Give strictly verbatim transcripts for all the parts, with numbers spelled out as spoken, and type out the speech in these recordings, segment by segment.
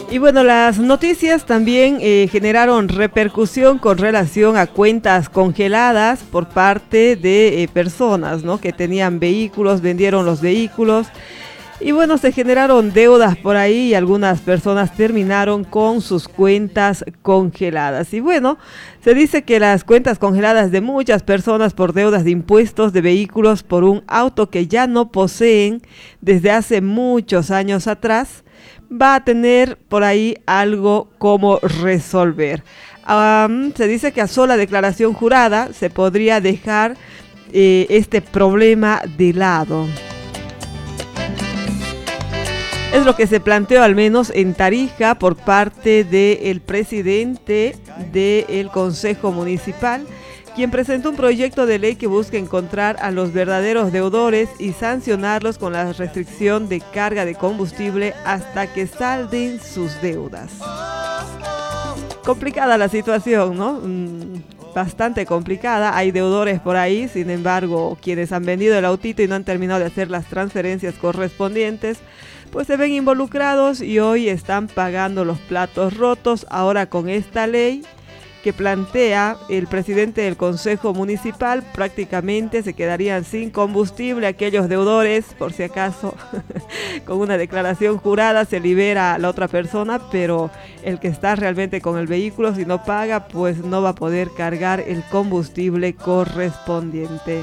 Y bueno, las noticias también eh, generaron repercusión con relación a cuentas congeladas por parte de eh, personas, ¿no?, que tenían vehículos, vendieron los vehículos. Y bueno, se generaron deudas por ahí y algunas personas terminaron con sus cuentas congeladas. Y bueno, se dice que las cuentas congeladas de muchas personas por deudas de impuestos de vehículos por un auto que ya no poseen desde hace muchos años atrás, va a tener por ahí algo como resolver. Um, se dice que a sola declaración jurada se podría dejar eh, este problema de lado. Es lo que se planteó al menos en Tarija por parte del presidente del Consejo Municipal, quien presentó un proyecto de ley que busca encontrar a los verdaderos deudores y sancionarlos con la restricción de carga de combustible hasta que salden sus deudas. Complicada la situación, ¿no? Mm, bastante complicada. Hay deudores por ahí, sin embargo, quienes han vendido el autito y no han terminado de hacer las transferencias correspondientes, pues se ven involucrados y hoy están pagando los platos rotos. Ahora con esta ley que plantea el presidente del Consejo Municipal, prácticamente se quedarían sin combustible aquellos deudores, por si acaso, con una declaración jurada se libera a la otra persona, pero el que está realmente con el vehículo, si no paga, pues no va a poder cargar el combustible correspondiente.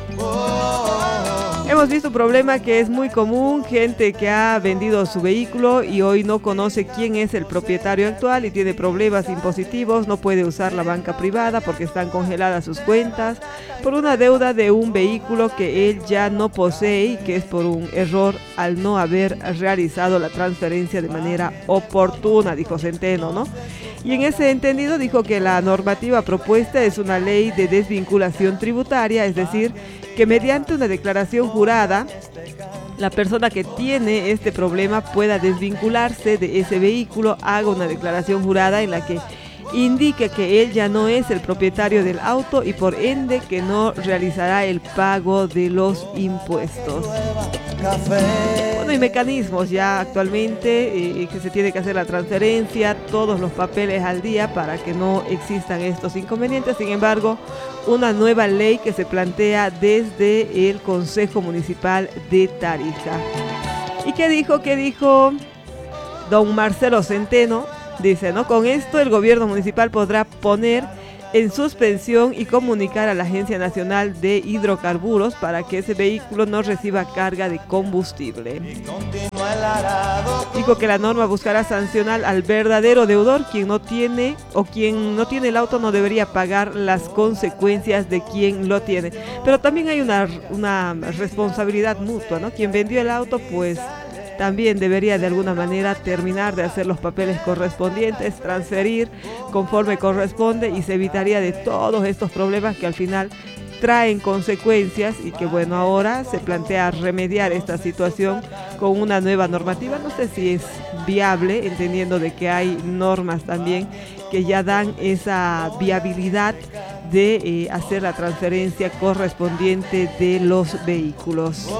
Hemos visto un problema que es muy común, gente que ha vendido su vehículo y hoy no conoce quién es el propietario actual y tiene problemas impositivos, no puede usar la banca privada porque están congeladas sus cuentas por una deuda de un vehículo que él ya no posee y que es por un error al no haber realizado la transferencia de manera oportuna, dijo Centeno, ¿no? Y en ese entendido dijo que la normativa propuesta es una ley de desvinculación tributaria, es decir, que mediante una declaración jurada, la persona que tiene este problema pueda desvincularse de ese vehículo, haga una declaración jurada en la que indique que él ya no es el propietario del auto y por ende que no realizará el pago de los impuestos. Bueno, hay mecanismos ya actualmente eh, que se tiene que hacer la transferencia, todos los papeles al día para que no existan estos inconvenientes. Sin embargo, una nueva ley que se plantea desde el Consejo Municipal de Tarija. ¿Y qué dijo? ¿Qué dijo don Marcelo Centeno? Dice, ¿no? Con esto el gobierno municipal podrá poner en suspensión y comunicar a la Agencia Nacional de Hidrocarburos para que ese vehículo no reciba carga de combustible. Dijo que la norma buscará sancionar al verdadero deudor, quien no tiene o quien no tiene el auto no debería pagar las consecuencias de quien lo tiene. Pero también hay una, una responsabilidad mutua, ¿no? Quien vendió el auto, pues también debería de alguna manera terminar de hacer los papeles correspondientes, transferir conforme corresponde y se evitaría de todos estos problemas que al final traen consecuencias y que bueno, ahora se plantea remediar esta situación con una nueva normativa. No sé si es viable, entendiendo de que hay normas también que ya dan esa viabilidad de eh, hacer la transferencia correspondiente de los vehículos.